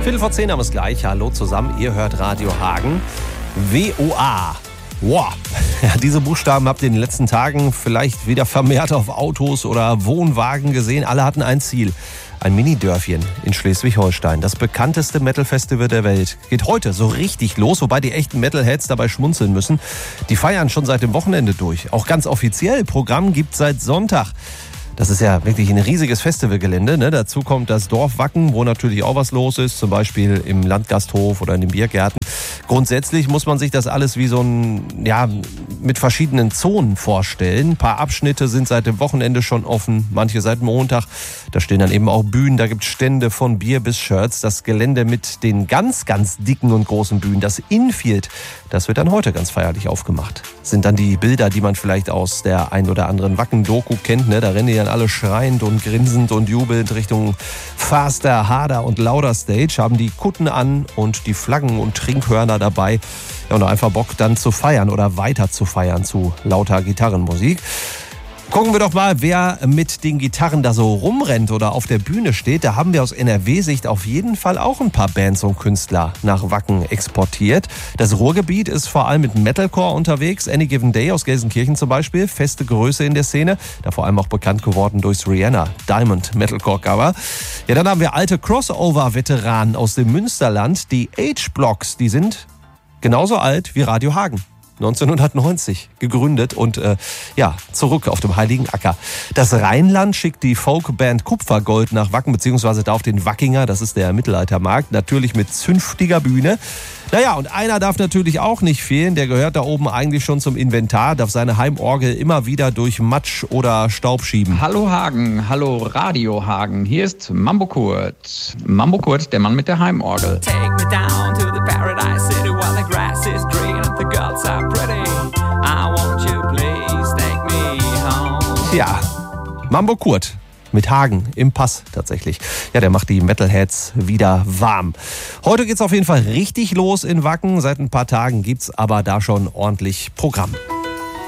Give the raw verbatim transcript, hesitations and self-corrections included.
Viertel vor zehn haben wir es gleich. Hallo zusammen, ihr hört Radio Hagen. W O A. Wow. Ja, diese Buchstaben habt ihr in den letzten Tagen vielleicht wieder vermehrt auf Autos oder Wohnwagen gesehen. Alle hatten ein Ziel. Ein Mini-Dörfchen in Schleswig-Holstein. Das bekannteste Metal-Festival der Welt. Geht heute so richtig los, wobei die echten Metalheads dabei schmunzeln müssen. Die feiern schon seit dem Wochenende durch. Auch ganz offiziell. Programm gibt seit Sonntag. Das ist ja wirklich ein riesiges Festivalgelände. Ne? Dazu kommt das Dorf Wacken, wo natürlich auch was los ist. Zum Beispiel im Landgasthof oder in den Biergärten. Grundsätzlich muss man sich das alles wie so ein, ja, mit verschiedenen Zonen vorstellen. Ein paar Abschnitte sind seit dem Wochenende schon offen, manche seit Montag. Da stehen dann eben auch Bühnen, da gibt es Stände von Bier bis Shirts. Das Gelände mit den ganz, ganz dicken und großen Bühnen, das Infield, das wird dann heute ganz feierlich aufgemacht. Das sind dann die Bilder, die man vielleicht aus der ein oder anderen Wacken-Doku kennt. Ne? Da rennen die dann alle schreiend und grinsend und jubelnd Richtung Faster, Harder und Lauder Stage, haben die Kutten an und die Flaggen und Trinkhörner dabei. Ja, und einfach Bock dann zu feiern oder weiter zu feiern zu lauter Gitarrenmusik. Gucken wir doch mal, wer mit den Gitarren da so rumrennt oder auf der Bühne steht. Da haben wir aus N R W-Sicht auf jeden Fall auch ein paar Bands und Künstler nach Wacken exportiert. Das Ruhrgebiet ist vor allem mit Metalcore unterwegs. Any Given Day aus Gelsenkirchen zum Beispiel, feste Größe in der Szene. Da vor allem auch bekannt geworden durchs Rihanna Diamond Metalcore Cover. Ja, dann haben wir alte Crossover-Veteranen aus dem Münsterland. Die H-Blocks, die sind genauso alt wie Radio Hagen. neunzehnhundertneunzig gegründet und äh, ja, zurück auf dem Heiligen Acker. Das Rheinland schickt die Folkband Kupfergold nach Wacken, beziehungsweise da auf den Wackinger, das ist der Mittelaltermarkt, natürlich mit zünftiger Bühne. Naja, und einer darf natürlich auch nicht fehlen, der gehört da oben eigentlich schon zum Inventar, darf seine Heimorgel immer wieder durch Matsch oder Staub schieben. Hallo Hagen, hallo Radio Hagen, hier ist Mambo Kurt. Mambo Kurt, der Mann mit der Heimorgel. Take me down to the paradise city while the grass is green and the girls are pretty. I want you, please take me home. Ja, Mambo Kurt. Mit Hagen im Pass tatsächlich. Ja, der macht die Metalheads wieder warm. Heute geht's auf jeden Fall richtig los in Wacken. Seit ein paar Tagen gibt's aber da schon ordentlich Programm.